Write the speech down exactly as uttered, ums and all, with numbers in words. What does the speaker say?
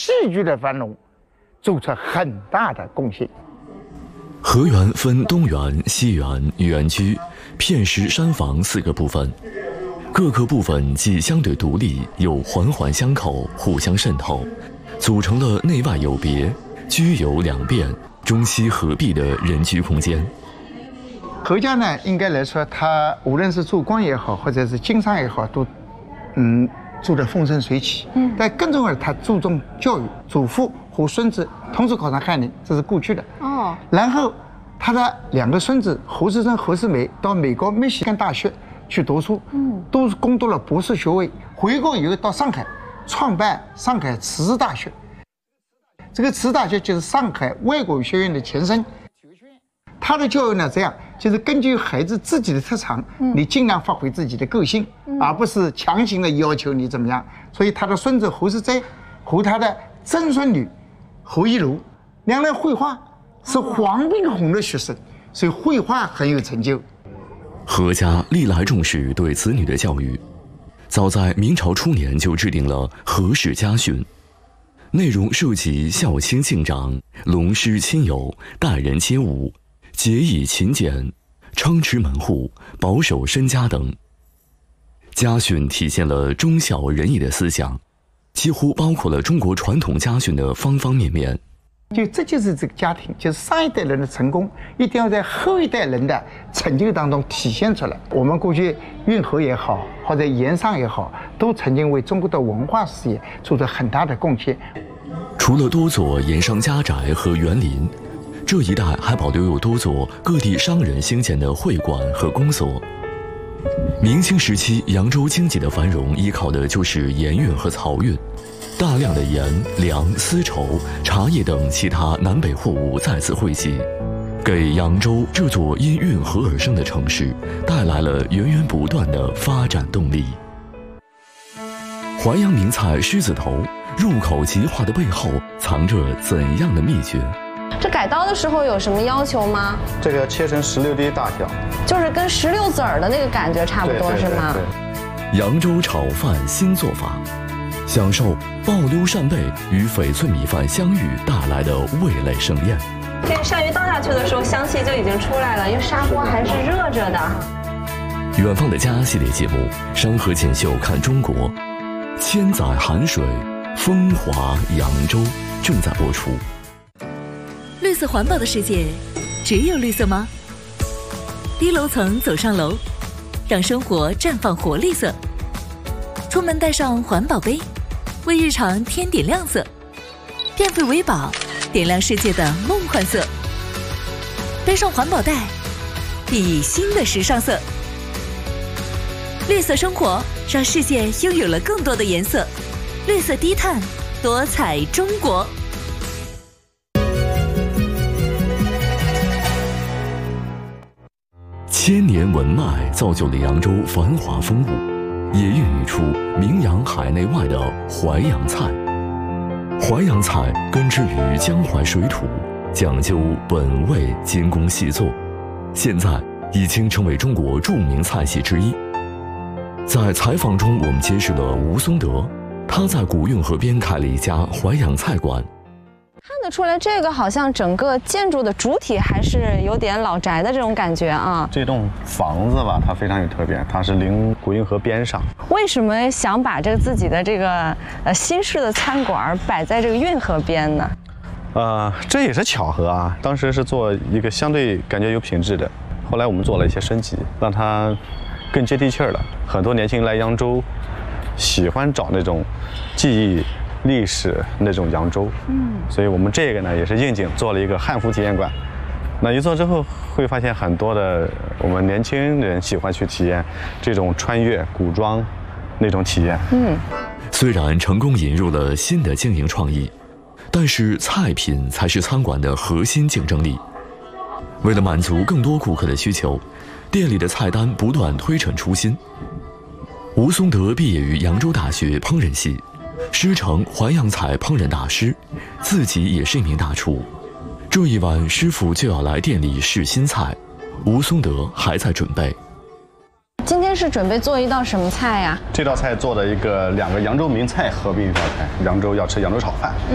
戏剧的繁荣做出很大的贡献。 河源分东园、西园、园居、片石山房四个部分，各个部分既相对独立，又环环相扣，互相渗透，组成了内外有别、居有两变、中西合璧的人居空间。 何家呢，应该来说，他无论是做官也好，或者是经商也好，都嗯做得风生水起。嗯，但更重要的，他注重教育，祖父和孙子同时考上翰林，这是过去的。哦，然后他的两个孙子侯世珍、侯世美到美国密歇根大学去读书，嗯，都攻读了博士学位。回国以后到上海创办上海慈氏大学，这个慈氏大学就是上海外国语学院的前身。他的教育呢，这样就是根据孩子自己的特长，嗯、你尽量发挥自己的个性，嗯、而不是强行的要求你怎么样。所以他的孙子侯世珍和他的曾孙女侯一如两人绘画是黄宾虹的学生，所以绘画很有成就。 何家历来重视对子女的教育，早在明朝初年就制定了何氏家训，内容涉及孝亲敬长、隆师亲友、待人接物、节义勤俭、昌弛门户、保守身家等。家训体现了忠孝仁义的思想，几乎包括了中国传统家训的方方面面。 就这就是这个家庭，就是上一代人的成功，一定要在后一代人的成就当中体现出来。我们过去运河也好，或者盐商也好，都曾经为中国的文化事业做出很大的贡献。 除了多座盐商家宅和园林，这一带还保留有多座各地商人兴建的会馆和公所。明清时期，扬州经济的繁荣依靠的就是盐运和漕运。大量的盐、粮、丝绸、茶叶等其他南北货物再次汇集，给扬州这座因运河而生的城市带来了源源不断的发展动力。淮扬名菜狮子头入口即化的背后藏着怎样的秘诀？ 这改刀的时候有什么要求吗？ 这个要切成石榴滴大小， 就是跟石榴籽儿的那个感觉差不多，是吗？ 扬州炒饭新做法，享受爆溜扇贝与翡翠米饭相遇带来的味蕾盛宴。 这个鳝鱼倒下去的时候，香气就已经出来了，因为砂锅还是热着的。 远方的家系列节目《山河锦绣看中国》，千载寒水，风华扬州正在播出。 绿色环保的世界，只有绿色吗？低楼层走上楼，让生活绽放活力色。出门带上环保杯，为日常添点亮色。变废为宝，点亮世界的梦幻色。背上环保袋，熠熠新的时尚色。绿色生活，让世界拥有了更多的颜色。绿色低碳，多彩中国。 千年文脉造就了扬州繁华风物，也孕育出名扬海内外的淮扬菜。淮扬菜根植于江淮水土，讲究本味精工细作，现在已经成为中国著名菜系之一。在采访中，我们结识了吴松德，他在古运河边开了一家淮扬菜馆。 看得出来，这个好像整个建筑的主体还是有点老宅的这种感觉啊。 这栋房子吧，它非常有特点，它是临古运河边上。 为什么想把这个自己的这个呃新式的餐馆摆在这个运河边呢？ 呃，这也是巧合啊。当时是做一个相对感觉有品质的，后来我们做了一些升级，让它更接地气儿了。很多年轻人来扬州，喜欢找那种记忆历史那种扬州，嗯，所以我们这个呢也是应景做了一个汉服体验馆。那一做之后，会发现很多的我们年轻人喜欢去体验这种穿越古装那种体验。 嗯，虽然成功引入了新的经营创意，但是菜品才是餐馆的核心竞争力。为了满足更多顾客的需求，店里的菜单不断推陈出新。吴松德毕业于扬州大学烹饪系，师承淮扬菜烹饪大师，自己也是一名大厨。这一晚师傅就要来店里试新菜，吴松德还在准备。 今天是准备做一道什么菜呀？ 这道菜做的一个两个扬州名菜合并一道菜，扬州要吃扬州炒饭。嗯，